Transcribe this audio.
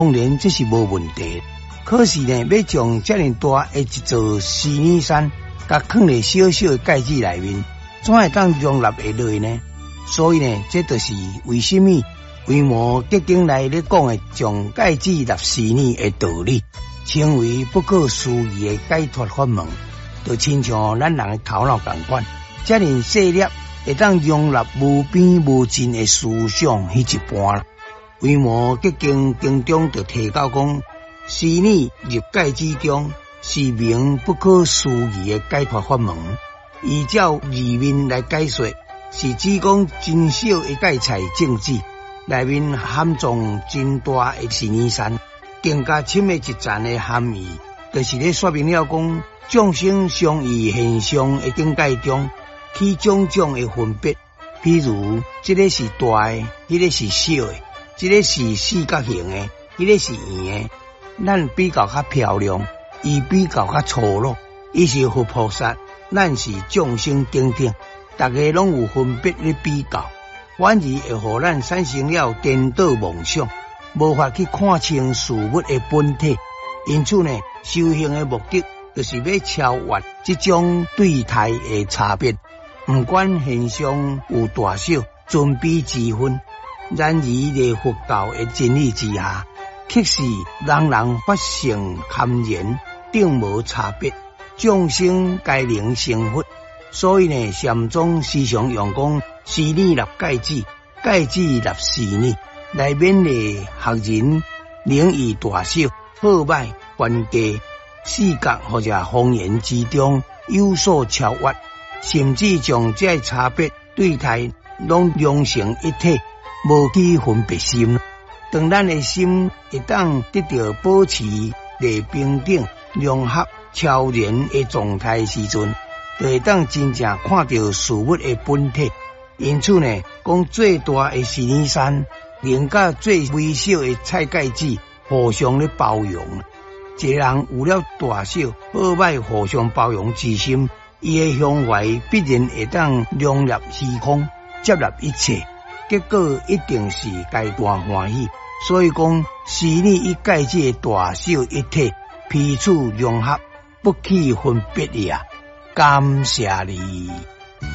当然这是无问题。可是呢，要将这么大的一座狮子山，甲放在小小的盖子内面，怎会当容纳会落呢？所以呢，这就是为什么规模结经内咧讲的将盖子立狮子的道理，称为不可思议的解脱法门，就亲像咱人的头脑同款，这么细粒会当容纳无边无尽的思想迄一般。规模结经经中就提到讲，狮子入盖子中是名不可思议的解脱法门。依照字面来解说，是指讲真小的芥菜种子内面含藏真大的狮子山，更加深的一层的含义，就是咧说明了讲众生相异现象的境界中起种种的分别，譬如这个是大的，那个是小的，这个是四角形的，那个是圆的。咱比较较漂亮，伊比较较粗鲁，伊是佛菩萨，咱是众生等等，大家拢有分别咧比较，反而会互咱产生了颠倒妄想，无法去看清事物的本体。因此呢，修行的目的就是要超越这种对态的差别，不管现象有大小，尊卑之分。然而在佛教的真理之下，确实人人法性堪言，并无差别，众生皆能成佛。所以呢，禅宗时常用讲狮子立盖子，盖子立狮子，来勉励学人能以大小、好歹、关系、视觉或者方言之中有所超越，甚至将这差别对待拢融成一体，无去分别心。当咱的心一旦得到保持在平等、融合、超然的状态时阵，就会当真正看到事物的本体。因此呢，讲最大的狮子山，能甲最微小的菜芥子互相咧包容。一个人有了大小好歹互相包容之心，伊的胸怀必然会当容纳虚空，接纳一切，结果一定是皆大欢喜。所以讲，狮子与盖子的大小一体，彼此融合，不去分别呀。感谢你。